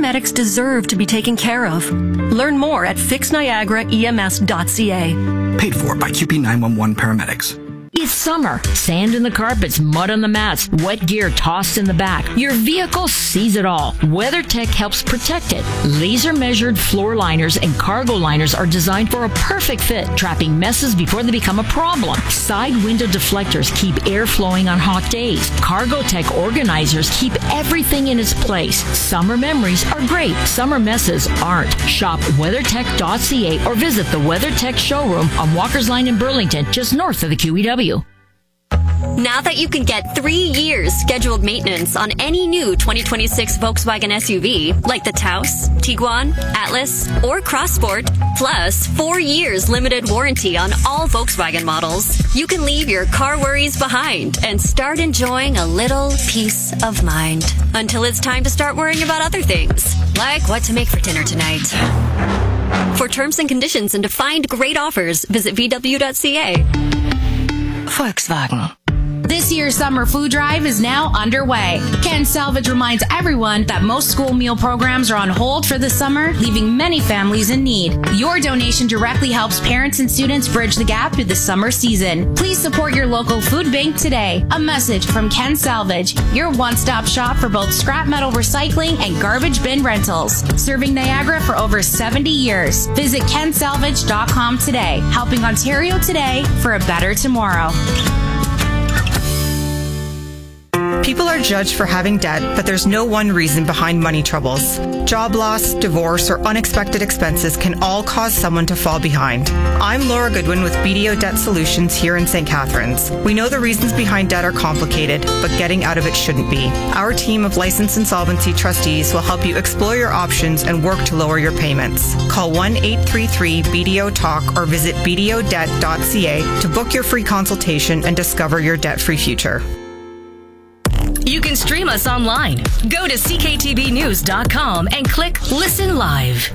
paramedics deserve to be taken care of. Learn more at fixniagaraems.ca. Paid for by QP 911 paramedics. It's summer. Sand in the carpets, mud on the mats, wet gear tossed in the back. Your vehicle sees it all. WeatherTech helps protect it. Laser-measured floor liners and cargo liners are designed for a perfect fit, trapping messes before they become a problem. Side window deflectors keep air flowing on hot days. Cargotech organizers keep everything in its place. Summer memories are great. Summer messes aren't. Shop WeatherTech.ca or visit the WeatherTech showroom on Walker's Line in Burlington, just north of the QEW. Now that you can get 3 years scheduled maintenance on any new 2026 Volkswagen SUV, like the Taos, Tiguan, Atlas, or Crossport, plus 4 years limited warranty on all Volkswagen models, you can leave your car worries behind and start enjoying a little peace of mind. Until it's time to start worrying about other things, like what to make for dinner tonight. For terms and conditions and to find great offers, visit VW.ca. Volkswagen. This year's summer food drive is now underway. Ken Salvage reminds everyone that most school meal programs are on hold for the summer, leaving many families in need. Your donation directly helps parents and students bridge the gap through the summer season. Please support your local food bank today. A message from Ken Salvage, your one-stop shop for both scrap metal recycling and garbage bin rentals. Serving Niagara for over 70 years. Visit kensalvage.com today, helping Ontario today for a better tomorrow. People are judged for having debt, but there's no one reason behind money troubles. Job loss, divorce, or unexpected expenses can all cause someone to fall behind. I'm Laura Goodwin with BDO Debt Solutions here in St. Catharines. We know the reasons behind debt are complicated, but getting out of it shouldn't be. Our team of licensed insolvency trustees will help you explore your options and work to lower your payments. Call 1-833-BDO-TALK or visit bdodebt.ca to book your free consultation and discover your debt-free future. You can stream us online. Go to cktvnews.com and click Listen Live.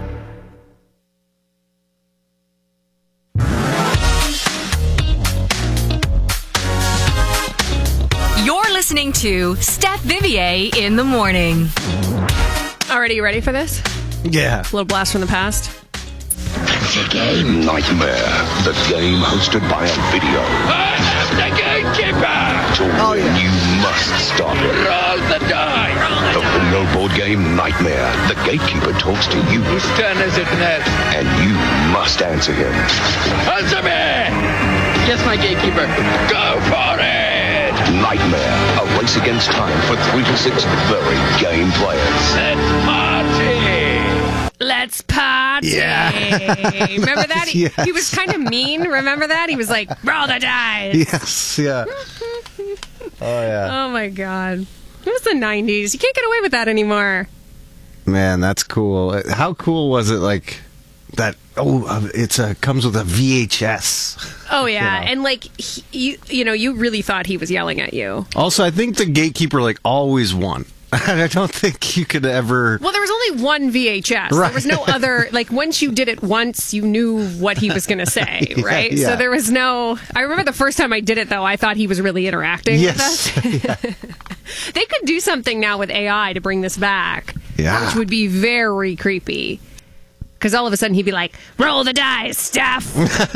You're listening to Steph Vivier in the morning. Already, you ready for this? Yeah. A little blast from the past. The Game Nightmare, the game hosted by a video. I am the gatekeeper! To win, you must stop it. Roll the die! The video board game Nightmare. The gatekeeper talks to you. Whose turn is it next? And you must answer him. Answer me! Yes, my gatekeeper. Go for it! Nightmare, a race against time for 3 to 6 very game players. Let's party! Let's party. Yeah. Remember that? Yes. He was kind of mean. Remember that? He was like, roll the dice. Yes, yeah. Oh, yeah. Oh, my God. It was the 90s. You can't get away with that anymore. Man, that's cool. How cool was it, like, that, comes with a VHS. Oh, yeah. You know. And, like, you really thought he was yelling at you. Also, I think the gatekeeper, like, always won. I don't think you could ever... Well, there was only one VHS. Right. There was no other... Like, once you did it once, you knew what he was going to say, right? Yeah. So there was no... I remember the first time I did it, though, I thought he was really interacting with us. Yeah. They could do something now with AI to bring this back. Yeah. Which would be very creepy. Because all of a sudden he'd be like, roll the dice, Steph!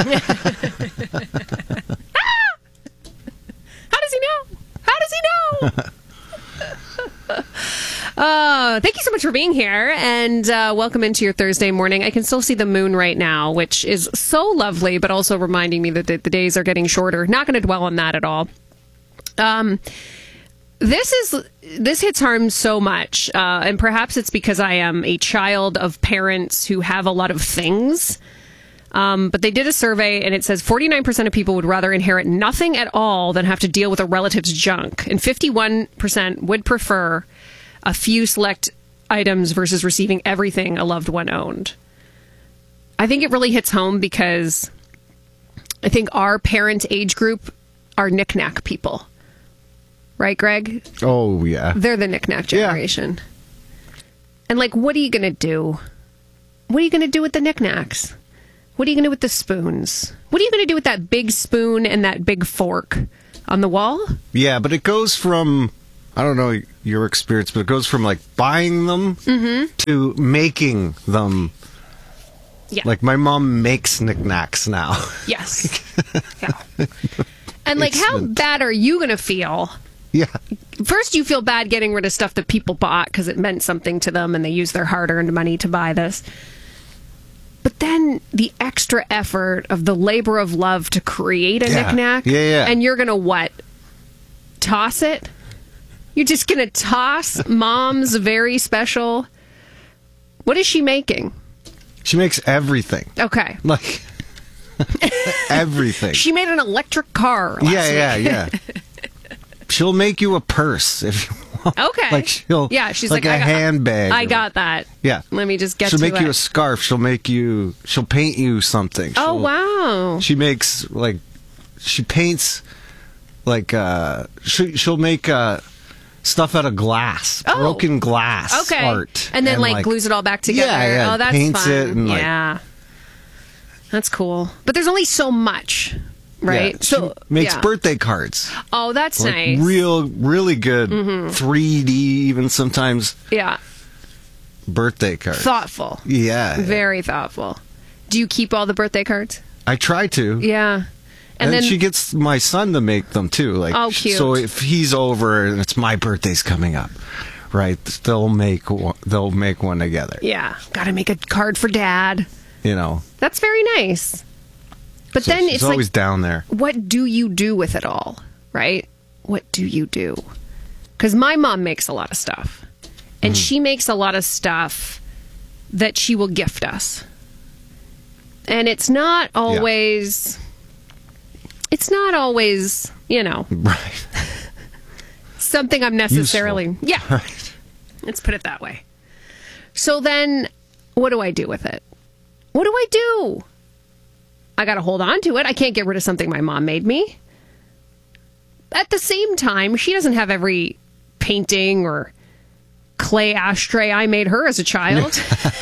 How does he know? How does he know? Thank you so much for being here, and welcome into your Thursday morning. I can still see the moon right now, which is so lovely, but also reminding me that the days are getting shorter. Not going to dwell on that at all. This hits home so much, and perhaps it's because I am a child of parents who have a lot of things. But they did a survey, and it says 49% of people would rather inherit nothing at all than have to deal with a relative's junk. And 51% would prefer a few select items versus receiving everything a loved one owned. I think it really hits home because I think our parent age group are knick-knack people. Right, Greg? Oh, yeah. They're the knick-knack generation. Yeah. And, like, what are you going to do? What are you going to do with the knick-knacks? What are you going to do with the spoons? What are you going to do with that big spoon and that big fork on the wall? Yeah, but it goes from, I don't know, your experience, but it goes from like buying them to making them. Yeah. Like my mom makes knickknacks now. Yes. Yeah. And like, how bad are you going to feel? Yeah. First, you feel bad getting rid of stuff that people bought because it meant something to them and they used their hard-earned money to buy this. But then the extra effort of the labor of love to create a knickknack. Yeah. And you're going to what? Toss it? You're just going to toss Mom's very special... What is she making? She makes everything. Okay. Like, everything. She made an electric car last week. Yeah. She'll make you a purse if you want. Okay. Like she's like a handbag. I got that. Yeah. Let me just get she'll to it. She'll make you a scarf. She'll paint you something. Oh, wow. She makes, like, she paints, like, she'll make, stuff out of glass, broken glass art. And then, like, glues it all back together. Yeah. Oh, that's paints fun. it and, yeah. That's cool. But there's only so much, right? Yeah, so makes birthday cards. Oh, that's like nice. Really good 3D even sometimes. Yeah. Birthday cards. Thoughtful. Yeah. Very thoughtful. Do you keep all the birthday cards? I try to. Yeah. And then she gets my son to make them too. Like, oh, cute. So if he's over and it's my birthday's coming up, right? They'll make one together. Yeah. Got to make a card for Dad. You know. That's very nice. But so then it's it's always like, down there. What do you do with it all? Right? What do you do? Because my mom makes a lot of stuff. And she makes a lot of stuff that she will gift us. And it's not always... It's not always, right. something I'm necessarily... Useful. Yeah. Right. Let's put it that way. So then, what do I do with it? What do I do? I got to hold on to it. I can't get rid of something my mom made me. At the same time, she doesn't have every painting or clay ashtray I made her as a child.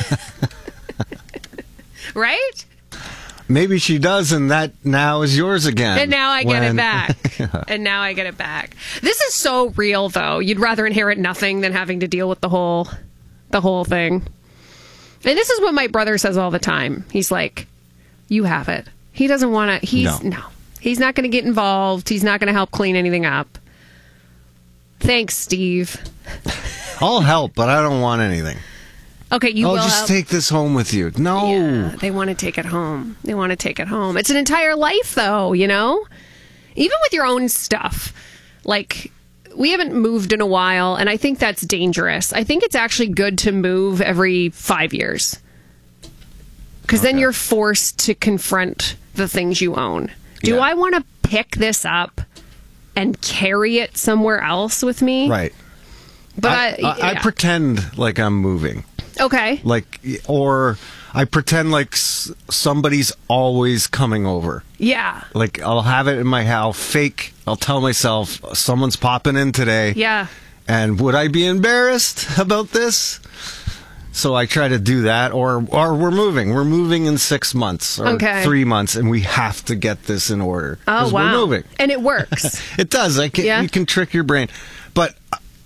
Right? Maybe she does, and that now is yours again. And now I get it back. And now I get it back. This is so real, though. You'd rather inherit nothing than having to deal with the whole thing. And this is what my brother says all the time. He's like, you have it. He doesn't want to. No. He's not going to get involved. He's not going to help clean anything up. Thanks, Steve. I'll help, but I don't want anything. Okay, you will just help. Take this home with you. No. Yeah, they want to take it home. It's an entire life, though, Even with your own stuff. Like, we haven't moved in a while, and I think that's dangerous. I think it's actually good to move every 5 years. Because then you're forced to confront the things you own. Do I want to pick this up and carry it somewhere else with me? Right. But I pretend like I'm moving. Okay. Or I pretend like somebody's always coming over. Yeah. Like, I'll have it in my house, I'll tell myself, someone's popping in today. Yeah. And would I be embarrassed about this? So I try to do that. Or we're moving. We're moving in 6 months or 3 months, and we have to get this in order. Oh, wow. We're moving. And it works. It does. You can trick your brain. But,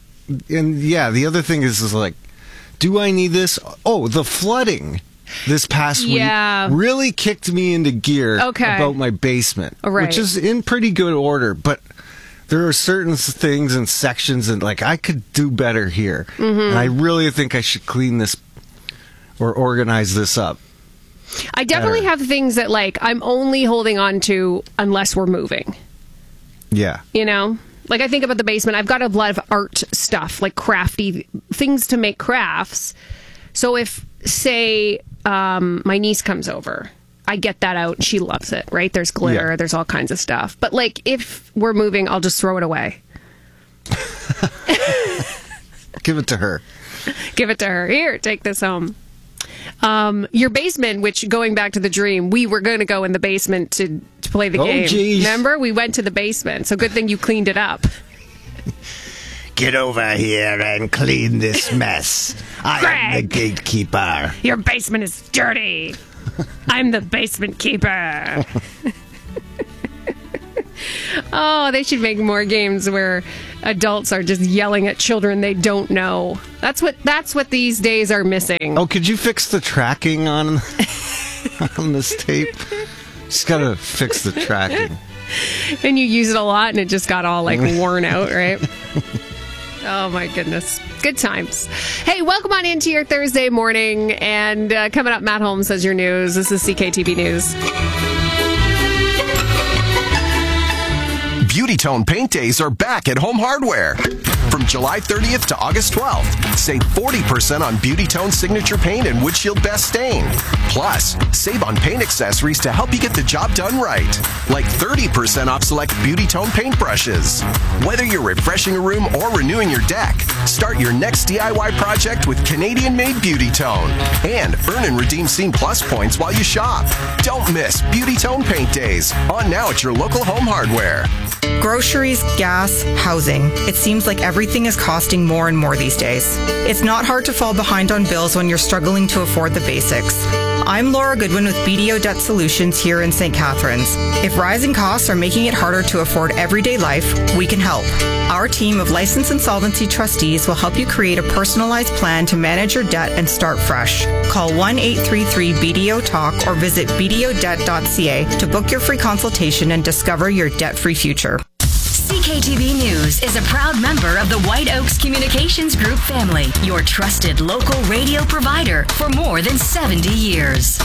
the other thing is like, do I need this? Oh, the flooding this past week really kicked me into gear about my basement, which is in pretty good order. But there are certain things and sections and I could do better here. Mm-hmm. And I really think I should clean this or organize this up. I definitely have things that I'm only holding on to unless we're moving. Yeah. I think about the basement. I've got a lot of art stuff, crafty things to make crafts. So if, say, my niece comes over, I get that out and she loves it, right? There's glitter, there's all kinds of stuff. But, if we're moving, I'll just throw it away. Give it to her. Give it to her. Here, take this home. Your basement, which, going back to the dream, we were going to go in the basement to play the game. Geez. Remember? We went to the basement. So good thing you cleaned it up. Get over here and clean this mess. I am the gatekeeper. Your basement is dirty. I'm the basement keeper. Oh, they should make more games where adults are just yelling at children they don't know. That's what these days are missing. Oh, could you fix the tracking on this tape? Just gotta fix the tracking. And you use it a lot, and it just got all worn out, right? Oh my goodness. Good times. Hey, welcome on into your Thursday morning. And coming up, Matt Holmes has your news. This is CKTB News. Beauty Tone Paint Days are back at Home Hardware. From July 30th to August 12th, save 40% on Beauty Tone Signature Paint and Windshield Best Stain. Plus, save on paint accessories to help you get the job done right. Like 30% off select Beauty Tone paint brushes. Whether you're refreshing a room or renewing your deck, start your next DIY project with Canadian-made Beauty Tone. And earn and redeem Scene Plus points while you shop. Don't miss Beauty Tone Paint Days. On now at your local Home Hardware. Groceries, gas, housing. It seems like everything is costing more and more these days. It's not hard to fall behind on bills when you're struggling to afford the basics. I'm Laura Goodwin with BDO Debt Solutions here in St. Catharines. If rising costs are making it harder to afford everyday life, we can help. Our team of licensed insolvency trustees will help you create a personalized plan to manage your debt and start fresh. Call 1-833-BDO-TALK or visit bdodebt.ca to book your free consultation and discover your debt-free future. CKTB News is a proud member of the White Oaks Communications Group family, your trusted local radio provider for more than 70 years.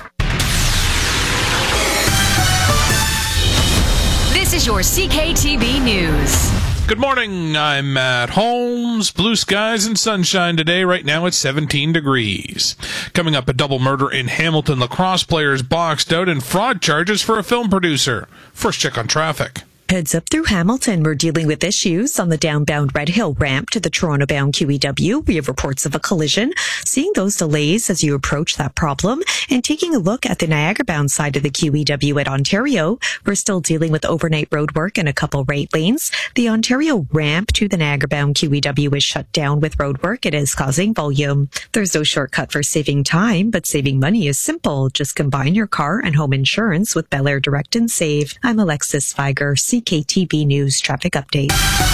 This is your CKTB News. Good morning, I'm Matt Holmes. Blue skies and sunshine today. Right now it's 17 degrees. Coming up, a double murder in Hamilton. Lacrosse players boxed out in fraud charges for a film producer. First check on traffic. Heads up through Hamilton. We're dealing with issues on the downbound Red Hill ramp to the Toronto-bound QEW. We have reports of a collision. Seeing those delays as you approach that problem and taking a look at the Niagara-bound side of the QEW at Ontario. We're still dealing with overnight road work in a couple right lanes. The Ontario ramp to the Niagara-bound QEW is shut down with road work. It is causing volume. There's no shortcut for saving time, but saving money is simple. Just combine your car and home insurance with Bel Air Direct and Save. I'm Alexis Feiger, CKTB News Traffic Update.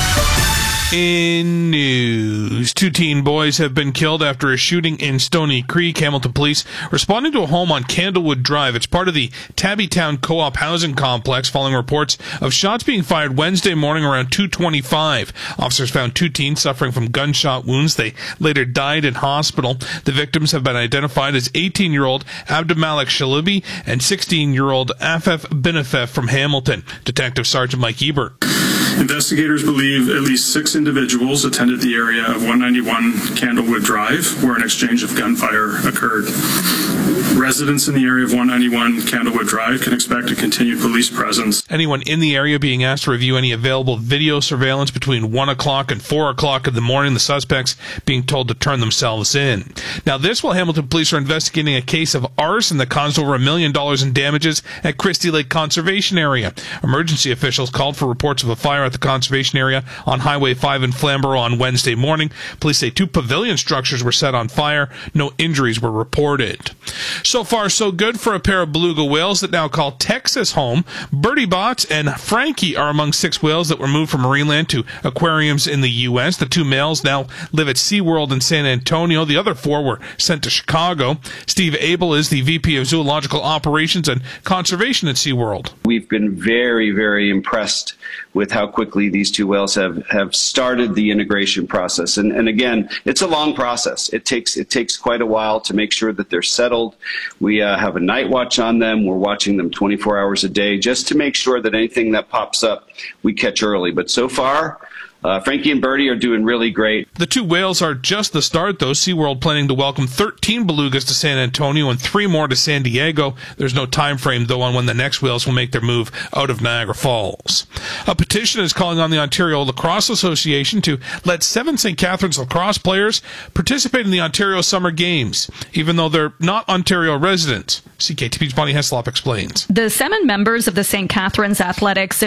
In news, 2 teen boys have been killed after a shooting in Stony Creek. Hamilton police responding to a home on Candlewood Drive. It's part of the Tabbytown Co-op housing complex following reports of shots being fired Wednesday morning around 2:25. Officers found 2 teens suffering from gunshot wounds. They later died in hospital. The victims have been identified as 18-year-old Abdulmalik Shalibi and 16-year-old Afef Binafef from Hamilton. Detective Sergeant Mike Ebert. Investigators believe at least 6 individuals attended the area of 191 Candlewood Drive, where an exchange of gunfire occurred. Residents in the area of 191 Candlewood Drive can expect a continued police presence. Anyone in the area being asked to review any available video surveillance between 1 o'clock and 4 o'clock in the morning. The suspects being told to turn themselves in. Now, this while Hamilton police are investigating a case of arson that caused over $1 million in damages at Christie Lake Conservation Area. Emergency officials called for reports of a fire at the conservation area on Highway 5 in Flamborough on Wednesday morning. Police say 2 pavilion structures were set on fire. No injuries were reported. So far, so good for a pair of beluga whales that now call Texas home. Bertie Botts and Frankie are among 6 whales that were moved from Marineland to aquariums in the U.S. The 2 males now live at SeaWorld in San Antonio. The other 4 were sent to Chicago. Steve Abel is the VP of Zoological Operations and Conservation at SeaWorld. We've been very, very impressed with how quickly these 2 whales have started the integration process. And again, it's a long process. It takes quite a while to make sure that they're settled. We have a night watch on them. We're watching them 24 hours a day just to make sure that anything that pops up, we catch early. But so far, Frankie and Bertie are doing really great. The 2 whales are just the start, though. SeaWorld planning to welcome 13 belugas to San Antonio and 3 more to San Diego. There's no time frame, though, on when the next whales will make their move out of Niagara Falls. A petition is calling on the Ontario Lacrosse Association to let 7 St. Catharines lacrosse players participate in the Ontario Summer Games, even though they're not Ontario residents. CKTV's Bonnie Heslop explains. The 7 members of the St. Catharines Athletics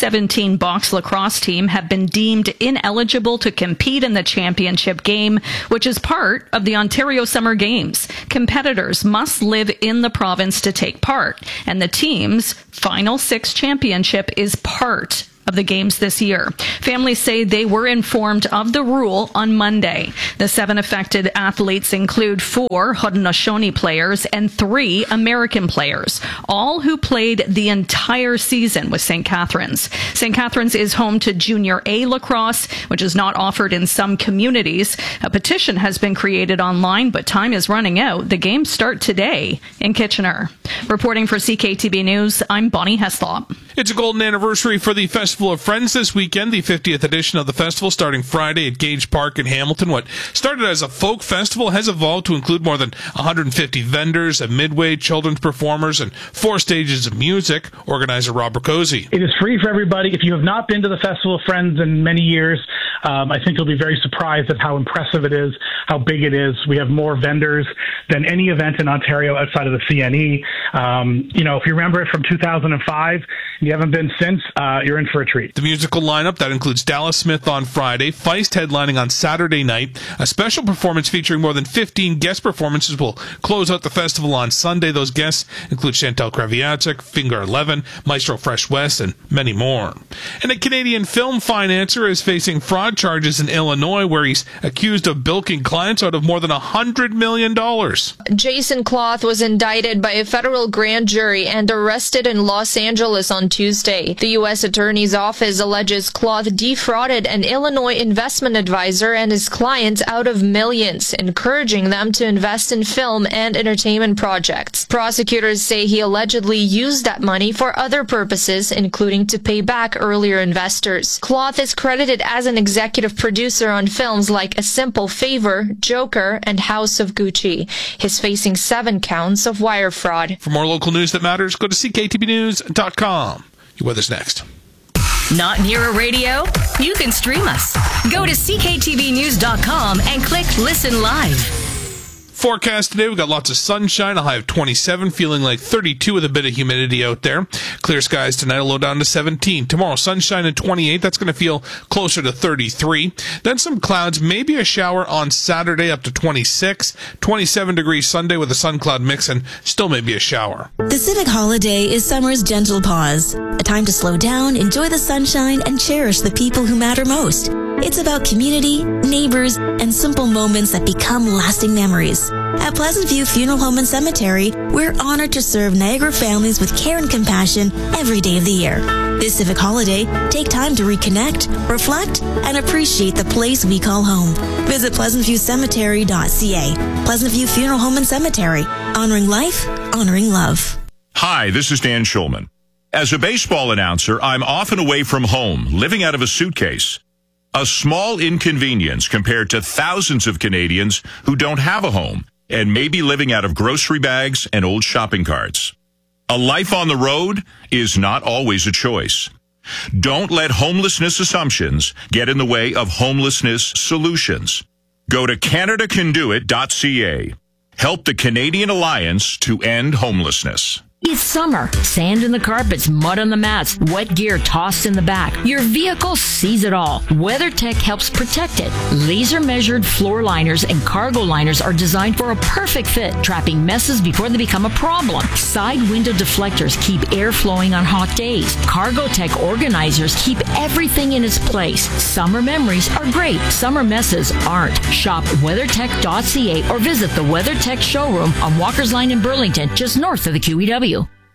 U17 box lacrosse team have been deemed ineligible to compete in the championship game, which is part of the Ontario Summer Games. Competitors must live in the province to take part, and the team's Final 6 championship is part of the games this year. Families say they were informed of the rule on Monday. The 7 affected athletes include 4 Haudenosaunee players and 3 American players, all who played the entire season with St. Catharines. St. Catharines is home to Junior A lacrosse, which is not offered in some communities. A petition has been created online, but time is running out. The games start today in Kitchener. Reporting for CKTB News, I'm Bonnie Heslop. It's a golden anniversary for the Festival of Friends this weekend, the 50th edition of the festival starting Friday at Gage Park in Hamilton. What started as a folk festival has evolved to include more than 150 vendors, a midway, children's performers, and 4 stages of music. Organizer Rob Riccozzi. It is free for everybody. If you have not been to the Festival of Friends in many years, I think you'll be very surprised at how impressive it is, how big it is. We have more vendors than any event in Ontario outside of the CNE. If you remember it from 2005, you haven't been since, you're in for a treat. The musical lineup, that includes Dallas Smith on Friday, Feist headlining on Saturday night. A special performance featuring more than 15 guest performances will close out the festival on Sunday. Those guests include Chantal Kraviatsik, Finger 11, Maestro Fresh West, and many more. And a Canadian film financier is facing fraud charges in Illinois, where he's accused of bilking clients out of more than $100 million. Jason Cloth was indicted by a federal grand jury and arrested in Los Angeles on Tuesday. The U.S. Attorney's Office alleges Cloth defrauded an Illinois investment advisor and his clients out of millions, encouraging them to invest in film and entertainment projects. Prosecutors say he allegedly used that money for other purposes, including to pay back earlier investors. Cloth is credited as an executive producer on films like A Simple Favor, Joker, and House of Gucci. He's facing 7 counts of wire fraud. For more local news that matters, go to cktbnews.com. Your weather's next. Not near a radio? You can stream us. Go to cktbnews.com and click Listen Live. Forecast today, we've got lots of sunshine, a high of 27, feeling like 32 with a bit of humidity out there. Clear skies tonight, a low down to 17. Tomorrow, sunshine at 28, that's going to feel closer to 33. Then some clouds, maybe a shower on Saturday up to 26. 27 degrees Sunday with a sun-cloud mix and still maybe a shower. The Civic Holiday is summer's gentle pause. A time to slow down, enjoy the sunshine, and cherish the people who matter most. It's about community, neighbors, and simple moments that become lasting memories. At Pleasant View Funeral Home and Cemetery, we're honored to serve Niagara families with care and compassion every day of the year. This Civic Holiday, take time to reconnect, reflect, and appreciate the place we call home. Visit pleasantviewcemetery.ca. Pleasant View Funeral Home and Cemetery. Honoring life, honoring love. Hi, this is Dan Schulman. As a baseball announcer, I'm often away from home, living out of a suitcase. A small inconvenience compared to thousands of Canadians who don't have a home and may be living out of grocery bags and old shopping carts. A life on the road is not always a choice. Don't let homelessness assumptions get in the way of homelessness solutions. Go to CanadaCanDoIt.ca. Help the Canadian Alliance to End Homelessness. It's summer. Sand in the carpets, mud on the mats, wet gear tossed in the back. Your vehicle sees it all. WeatherTech helps protect it. Laser-measured floor liners and cargo liners are designed for a perfect fit, trapping messes before they become a problem. Side window deflectors keep air flowing on hot days. CargoTech organizers keep everything in its place. Summer memories are great. Summer messes aren't. Shop WeatherTech.ca or visit the WeatherTech showroom on Walker's Line in Burlington, just north of the QEW.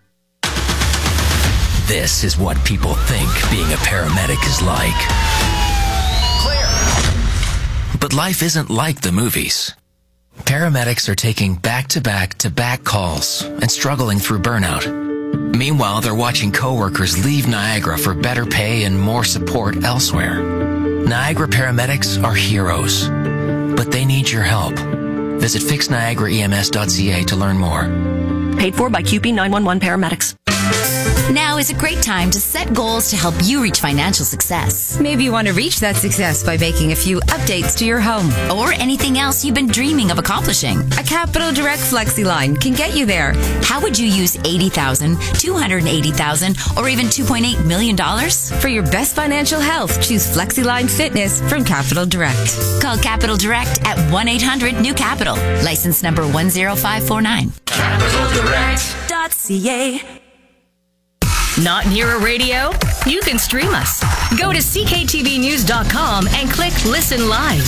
This is what people think being a paramedic is like. Clear. But life isn't like the movies. Paramedics are taking back-to-back-to-back calls and struggling through burnout. Meanwhile, they're watching coworkers leave Niagara for better pay and more support elsewhere. Niagara paramedics are heroes, but they need your help. Visit fixniagaraems.ca to learn more. Paid for by QP 911 paramedics. Now is a great time to set goals to help you reach financial success. Maybe you want to reach that success by making a few updates to your home. Or anything else you've been dreaming of accomplishing. A Capital Direct FlexiLine can get you there. How would you use $80,000, $280,000, or even $2.8 million? For your best financial health, choose FlexiLine Fitness from Capital Direct. Call Capital Direct at 1-800-NEW-CAPITAL. License number 10549. CapitalDirect.ca. Not near a radio? you can stream us. Go to cktvnews.com and click Listen Live.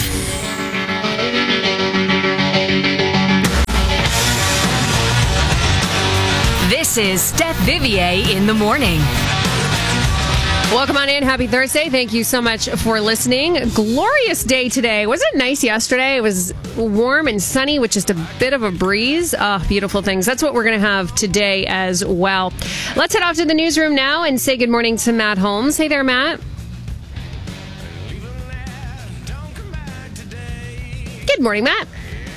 This is Steph Vivier in the morning. Welcome on in. Happy Thursday. Thank you so much for listening. Glorious day today. Wasn't it nice yesterday? It was warm and sunny with just a bit of a breeze. Beautiful things. That's what we're going to have today as well. Let's head off to the newsroom now and say good morning to Matt Holmes. Hey there, Matt. Good morning, Matt.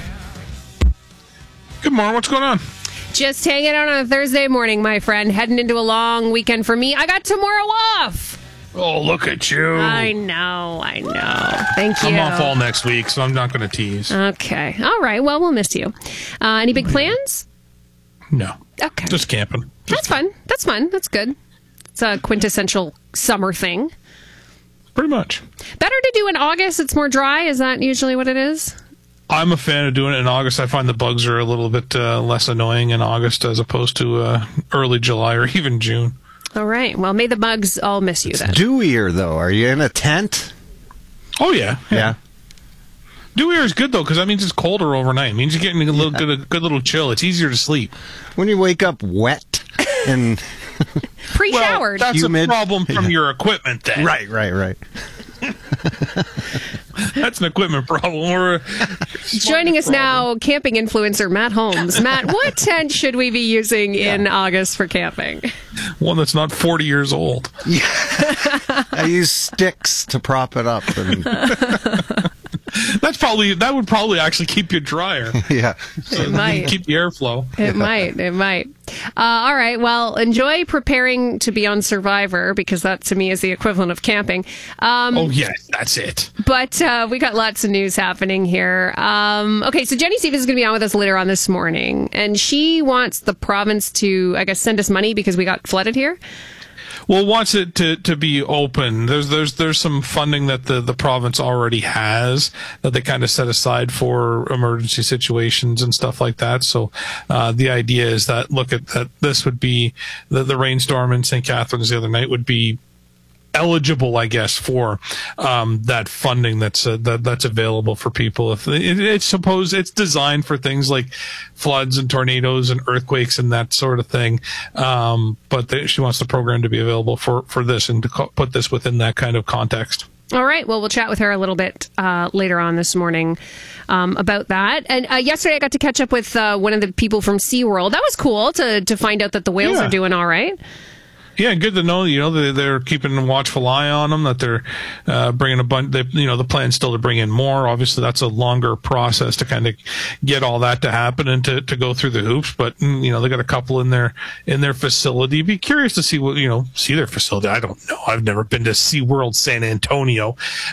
Good morning. What's going on? Just hanging out on a Thursday morning, my friend. Heading into a long weekend for me. I got tomorrow off. Oh, look at you. I know. Thank you. I'm off all next week, so I'm not going to tease. Okay. All right. Well, we'll miss you. Any big plans? No. Okay. Just camping. That's fun. That's good. It's a quintessential summer thing. Pretty much. Better to do in August. It's more dry. Is that usually what it is? I'm a fan of doing it in August. I find the bugs are a little bit less annoying in August as opposed to early July or even June. All right. Well, may the bugs all miss you then. It's dewier, though. Are you in a tent? Oh, yeah. Yeah. Dewier is good, though, because that means it's colder overnight. It means you're getting a little good little chill. It's easier to sleep. When you wake up wet and... pre-showered. Well, that's humid. A problem from your equipment then. Right. That's an equipment problem. Joining us now, camping influencer Matt Holmes. Matt, what tent should we be using in August for camping? One that's not 40 years old. Yeah. I use sticks to prop it up. That would probably actually keep you drier. Yeah. So it might. Keep the airflow. It might. All right. Well, enjoy preparing to be on Survivor, because that to me is the equivalent of camping. Oh, yes. That's it. But we got lots of news happening here. Okay, so Jenny Stevens is going to be on with us later on this morning, and she wants the province to, I guess, send us money because we got flooded here. Well, wants it to be open. There's some funding that the province already has that they kind of set aside for emergency situations and stuff like that. So the idea is that this would be the rainstorm in St. Catharines the other night would be eligible, I guess, for that funding that's available for people. If it's designed for things like floods and tornadoes and earthquakes and that sort of thing, but she wants the program to be available for this and to put this within that kind of context. All right. Well, we'll chat with her a little bit later on this morning about that. And yesterday I got to catch up with one of the people from SeaWorld. That was cool to find out that the whales are doing all right. Yeah, good to know. They're keeping a watchful eye on them. That they're bringing a bunch. The plan's still to bring in more. Obviously, that's a longer process to kind of get all that to happen and to go through the hoops. But they got a couple in their facility. Be curious to see see their facility. I don't know. I've never been to SeaWorld San Antonio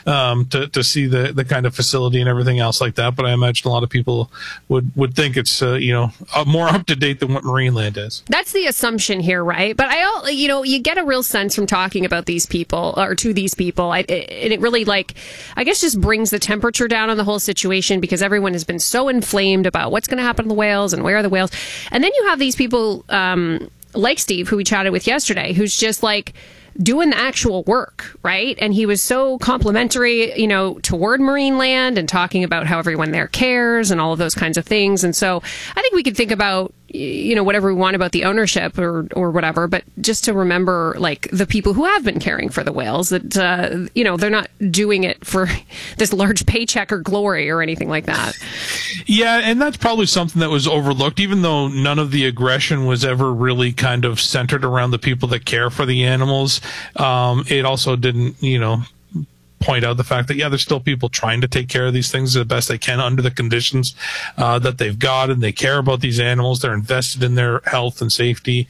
to see the kind of facility and everything else like that. But I imagine a lot of people would think it's more up to date than what Marineland is. That's the assumption here, right? But you get a real sense from talking about these people or to these people. And it really, I guess, just brings the temperature down on the whole situation because everyone has been so inflamed about what's going to happen to the whales and where are the whales. And then you have these people like Steve, who we chatted with yesterday, who's just doing the actual work, right? And he was so complimentary, toward Marineland and talking about how everyone there cares and all of those kinds of things. And so I think we could think about, whatever we want about the ownership or whatever, but just to remember, the people who have been caring for the whales, that, they're not doing it for this large paycheck or glory or anything like that. Yeah, and that's probably something that was overlooked, even though none of the aggression was ever really kind of centered around the people that care for the animals. It also didn't, point out the fact that, there's still people trying to take care of these things the best they can under the conditions that they've got, and they care about these animals. They're invested in their health and safety.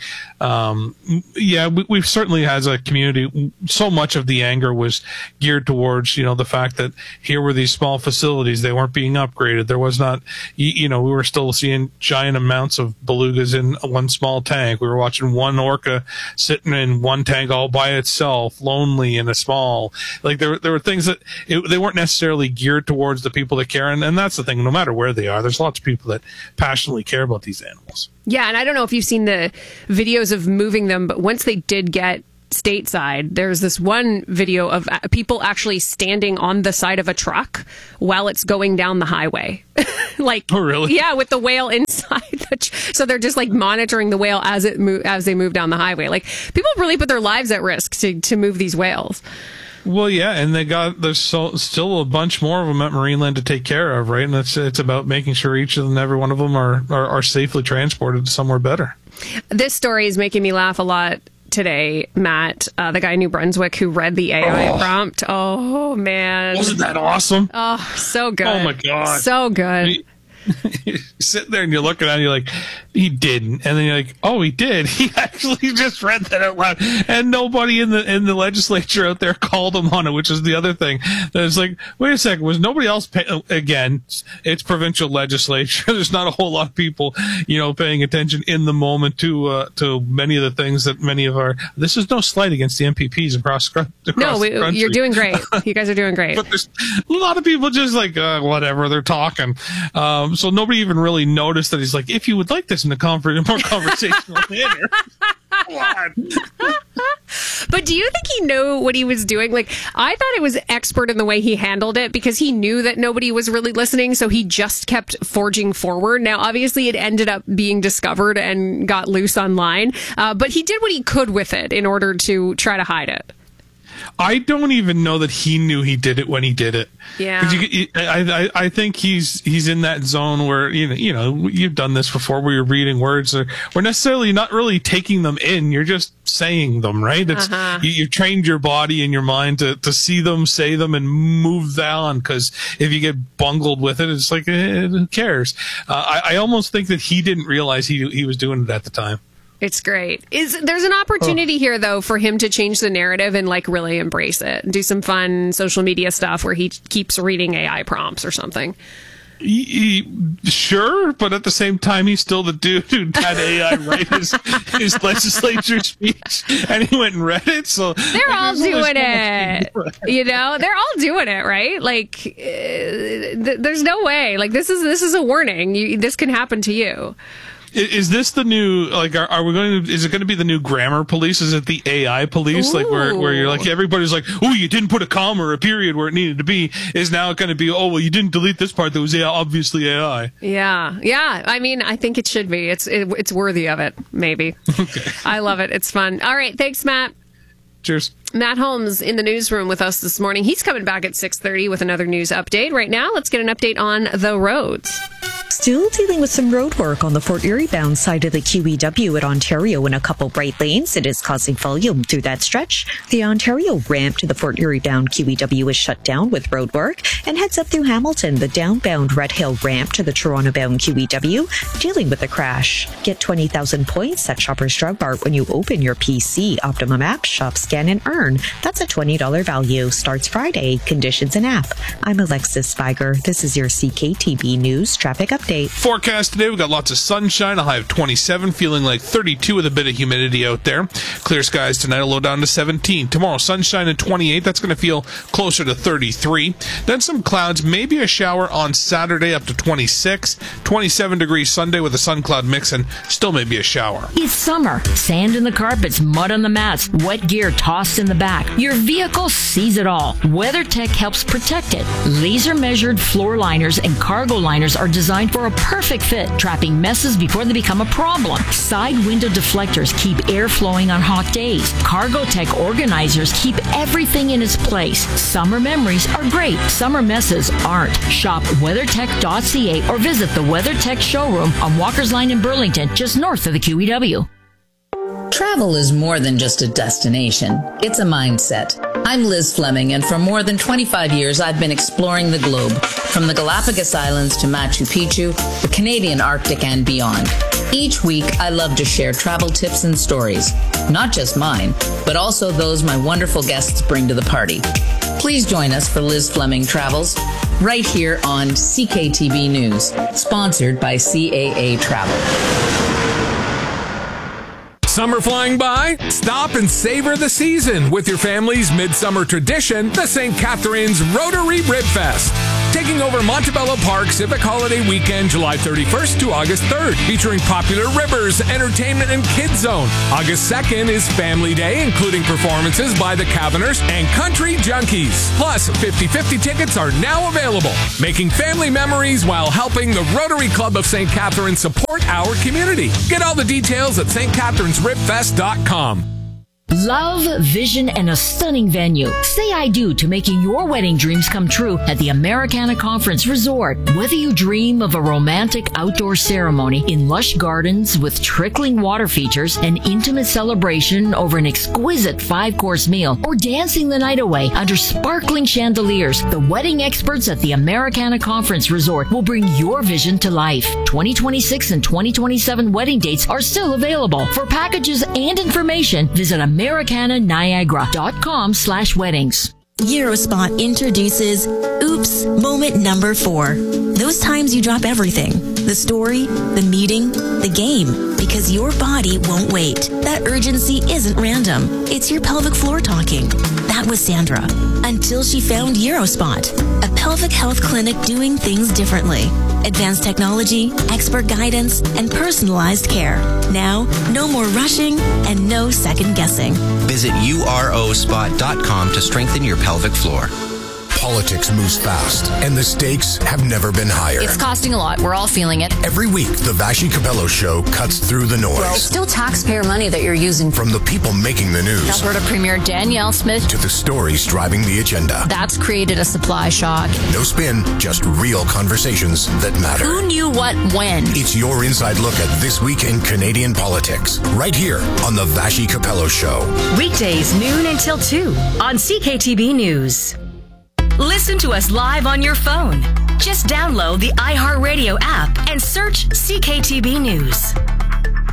We've certainly, as a community, so much of the anger was geared towards, the fact that here were these small facilities. They weren't being upgraded. There was not, we were still seeing giant amounts of belugas in one small tank. We were watching one orca sitting in one tank all by itself, lonely in a small, there were things that they weren't necessarily geared towards the people that care. And that's the thing, no matter where they are, there's lots of people that passionately care about these animals. Yeah, and I don't know if you've seen the videos of moving them, but once they did get stateside, there's this one video of people actually standing on the side of a truck while it's going down the highway. Like, oh, really? Yeah, with the whale inside. So they're just like monitoring the whale as they move down the highway. Like, people really put their lives at risk to move these whales. Well, yeah, and there's still a bunch more of them at Marineland to take care of, right? And it's about making sure each of them, every one of them, are safely transported to somewhere better. This story is making me laugh a lot today, Matt. The guy in New Brunswick who read the AI prompt. Oh, man. Wasn't that awesome? Oh, so good. Oh, my God. So good. You sit there and you're looking at it, you're like, he didn't. And then you're like, oh, he did. He actually just read that out loud. And nobody in the legislature out there called him on it, which is the other thing. It's like, wait a second, was nobody else again, it's provincial legislature. There's not a whole lot of people, paying attention in the moment to many of the things that many of this is no slight against the MPPs across the country. You're doing great. You guys are doing great. But there's a lot of people just like, whatever, they're talking. So nobody even really noticed that he's like, if you would like this in a more conversational manner. But do you think he knew what he was doing? Like, I thought it was expert in the way he handled it because he knew that nobody was really listening, so he just kept forging forward. Now, obviously, it ended up being discovered and got loose online, but he did what he could with it in order to try to hide it. I don't even know that he knew he did it when he did it. Yeah. I think he's in that zone where, you've done this before where you're reading words or necessarily not really taking them in. You're just saying them, right? It's, you trained your body and your mind to see them, say them, and move on. Because if you get bungled with it, it's like, who cares? I almost think that he didn't realize he was doing it at the time. It's great. There's an opportunity here, though, for him to change the narrative and like really embrace it. Do some fun social media stuff where he keeps reading AI prompts or something. Sure, but at the same time, he's still the dude who had AI write his legislature speech, and he went and read it. So they're all doing it. They're all doing it, right? Like, there's no way. Like, this is a warning. This can happen to you. Is this the new, like, is it going to be the new grammar police? Is it the AI police? Ooh. Like, where you're like, everybody's like, oh, you didn't put a comma or a period where it needed to be, is now going to be, oh, well, you didn't delete this part that was obviously AI. Yeah. Yeah. I mean, I think it should be. It's worthy of it, maybe. Okay. I love it. It's fun. All right. Thanks, Matt. Cheers. Matt Holmes in the newsroom with us this morning. He's coming back at 6:30 with another news update. Right now, let's get an update on the roads. Still dealing with some road work on the Fort Erie bound side of the QEW at Ontario in a couple bright lanes. It is causing volume through that stretch. The Ontario ramp to the Fort Erie bound QEW is shut down with road work and heads up through Hamilton. The downbound Red Hill ramp to the Toronto bound QEW dealing with a crash. Get 20,000 points at Shoppers Drug Mart when you open your PC. Optimum app, shop, scan, and earn. That's a $20 value. Starts Friday. Conditions and app. I'm Alexis Spiger. This is your CKTB News Traffic Update. Forecast today, we've got lots of sunshine, a high of 27, feeling like 32 with a bit of humidity out there. Clear skies tonight, a low down to 17. Tomorrow, sunshine at 28, that's going to feel closer to 33. Then some clouds, maybe a shower on Saturday up to 26. 27 degrees Sunday with a sun cloud mix and still maybe a shower. It's summer. Sand in the carpets, mud on the mats, wet gear tossed in the back. Your vehicle sees it all. WeatherTech helps protect it. Laser measured floor liners and cargo liners are designed for a perfect fit, trapping messes before they become a problem. Side window deflectors keep air flowing on hot days. Cargotech organizers keep everything in its place. Summer memories are great. Summer messes aren't. Shop WeatherTech.ca or visit the WeatherTech showroom on Walker's Line in Burlington, just north of the QEW. Travel is more than just a destination. It's a mindset. I'm Liz Fleming, and for more than 25 years, I've been exploring the globe, from the Galapagos Islands to Machu Picchu, the Canadian Arctic, and beyond. Each week, I love to share travel tips and stories, not just mine, but also those my wonderful guests bring to the party. Please join us for Liz Fleming Travels, right here on CKTB News, sponsored by CAA Travel. Summer flying by? Stop and savor the season with your family's midsummer tradition, the St. Catharines Rotary Rib Fest. Take taking over Montebello Park Civic Holiday Weekend, July 31st to August 3rd, featuring popular rivers, entertainment, and kids zone. August 2nd is Family Day, including performances by the Caverners and Country Junkies. Plus, 50/50 tickets are now available, making family memories while helping the Rotary Club of St. Catharines support our community. Get all the details at stcatharinesribfest.com. Love, vision, and a stunning venue. Say I do to making your wedding dreams come true at the Americana Conference Resort. Whether you dream of a romantic outdoor ceremony in lush gardens with trickling water features, an intimate celebration over an exquisite 5-course meal, or dancing the night away under sparkling chandeliers, the wedding experts at the Americana Conference Resort will bring your vision to life. 2026 and 2027 wedding dates are still available. For packages and information, visit AmericanaNiagara.com/weddings. Eurospot introduces Oops Moment Number 4. Those times you drop everything. The story, the meeting, the game. Because your body won't wait. That urgency isn't random. It's your pelvic floor talking. That was Sandra. Until she found Eurospot, a pelvic health clinic doing things differently. Advanced technology, expert guidance, and personalized care. Now, no more rushing and no second guessing. Visit urospot.com to strengthen your pelvic floor. Politics moves fast, and the stakes have never been higher. It's costing a lot. We're all feeling it. Every week, the Vassy Capello Show cuts through the noise. Well, it's still taxpayer money that you're using. From the people making the news. Alberta Premier Danielle Smith. To the stories driving the agenda. That's created a supply shock. No spin, just real conversations that matter. Who knew what when? It's your inside look at this week in Canadian politics. Right here on the Vassy Capello Show. Weekdays, noon until 2 on CKTB News. Listen to us live on your phone. Just download the iHeartRadio app and search CKTB News.